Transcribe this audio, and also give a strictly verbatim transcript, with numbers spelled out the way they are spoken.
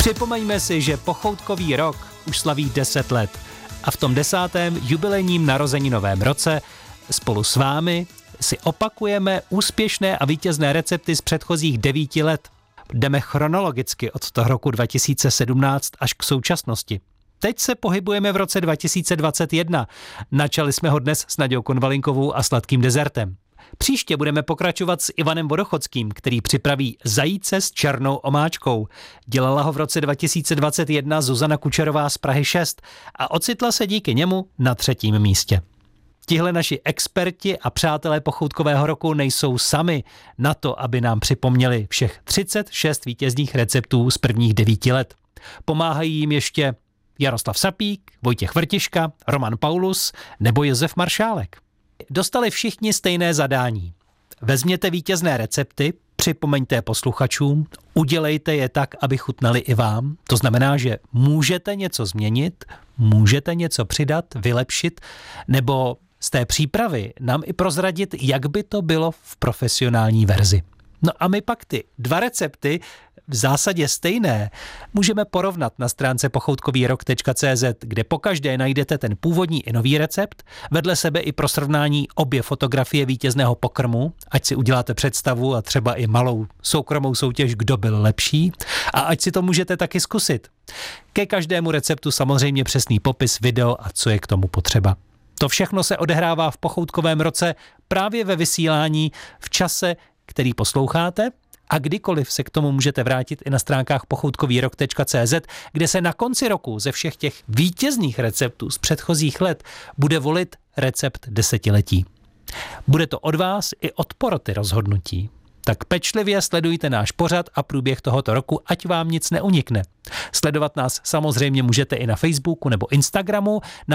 Připomeňme si, že Pochoutkový rok už slaví deset let a v tom desátém jubilejním narozeninovém roce spolu s vámi si opakujeme úspěšné a vítězné recepty z předchozích devíti let. Jdeme chronologicky od toho roku dva tisíce sedmnáct až k současnosti. Teď se pohybujeme v roce dva tisíce dvacet jedna. Načali jsme ho dnes s Naďou Konvalinkovou a sladkým dezertem. Příště budeme pokračovat s Ivanem Vodochodským, který připraví zajíce s černou omáčkou. Dělala ho v roce dva tisíce dvacet jedna Zuzana Kučerová z Prahy šest a ocitla se díky němu na třetím místě. Tihle naši experti a přátelé Pochoutkového roku nejsou sami na to, aby nám připomněli všech třicet šest vítězných receptů z prvních devíti let. Pomáhají jim ještě Jaroslav Sapík, Vojtěch Vrtiška, Roman Paulus nebo Josef Maršálek. Dostali všichni stejné zadání. Vezměte vítězné recepty, připomeňte posluchačům, udělejte je tak, aby chutnali i vám. To znamená, že můžete něco změnit, můžete něco přidat, vylepšit, nebo z té přípravy nám i prozradit, jak by to bylo v profesionální verzi. No a my pak ty dva recepty, v zásadě stejné, můžeme porovnat na stránce pochoutkovýrok tečka cé zet, kde pokaždé najdete ten původní i nový recept, vedle sebe i pro srovnání obě fotografie vítězného pokrmu, ať si uděláte představu a třeba i malou soukromou soutěž, kdo byl lepší, a ať si to můžete taky zkusit. Ke každému receptu samozřejmě přesný popis, video a co je k tomu potřeba. To všechno se odehrává v Pochoutkovém roce právě ve vysílání v čase, který posloucháte, a kdykoliv se k tomu můžete vrátit i na stránkách pochoutkovýrok tečka cé zet, kde se na konci roku ze všech těch vítězných receptů z předchozích let bude volit recept desetiletí. Bude to od vás i od poroty rozhodnutí. Tak pečlivě sledujte náš pořad a průběh tohoto roku, ať vám nic neunikne. Sledovat nás samozřejmě můžete i na Facebooku nebo Instagramu.